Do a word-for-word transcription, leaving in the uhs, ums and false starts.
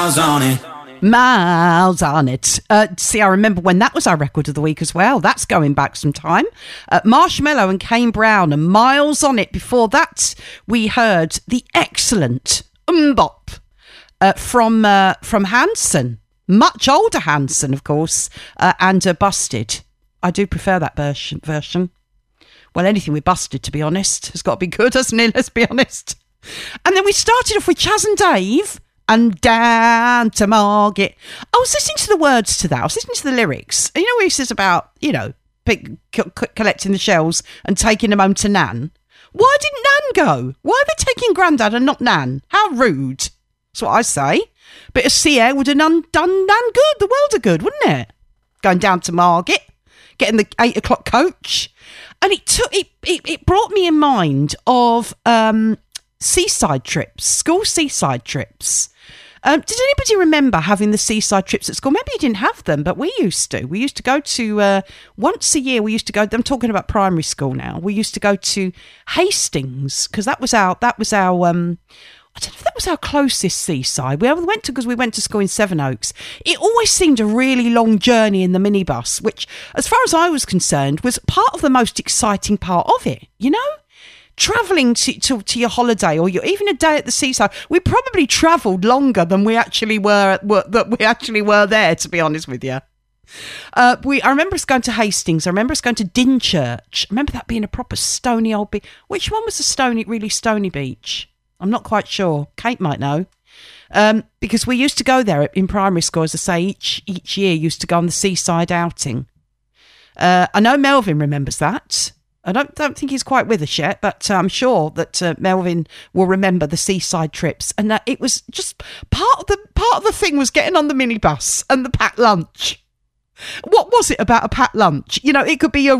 Miles on it. Miles on it. Uh, see, I remember when that was our record of the week as well. That's going back some time. Uh, Marshmello and Kane Brown and Miles on it. Before that, we heard the excellent Mbop uh, from uh, from Hanson. Much older Hanson, of course, uh, and uh, Busted. I do prefer that version. version. Well, anything with Busted, to be honest, has got to be good, hasn't it? Let's be honest. And then we started off with Chaz and Dave and Down to Margate. I was listening to the words to that. I was listening to the lyrics. You know where he says about, you know, pick, co- collecting the shells and taking them home to Nan? Why didn't Nan go? Why are they taking Grandad and not Nan? How rude. That's what I say. Bit of sea air would have done, done Nan good. The world of good, wouldn't it? Going down to Margate, getting the eight o'clock coach. And it took it, it, it brought me in mind of... um. seaside trips, school seaside trips. Um, did anybody remember having the seaside trips at school? Maybe you didn't have them, but we used to. We used to go to, uh, once a year, we used to go, I'm talking about primary school now, we used to go to Hastings, because that was our, that was our, um, I don't know if that was our closest seaside. We went to, because we went to school in Sevenoaks. It always seemed a really long journey in the minibus, which, as far as I was concerned, was part of the most exciting part of it, you know? Travelling to, to, to your holiday or your, even a day at the seaside, we probably travelled longer than we actually were, were that we actually were there. To be honest with you, uh, we I remember us going to Hastings. I remember us going to Dynchurch. I remember that being a proper stony old beach. Which one was the stony, really stony beach? I'm not quite sure. Kate might know, um, because we used to go there in primary school. As I say, each each year used to go on the seaside outing. Uh, I know Melvin remembers that. I don't don't think he's quite with us yet, but uh, I'm sure that uh, Melvin will remember the seaside trips. And uh, it was just part of the part of the thing was getting on the minibus and the packed lunch. What was it about a packed lunch? You know, it could be your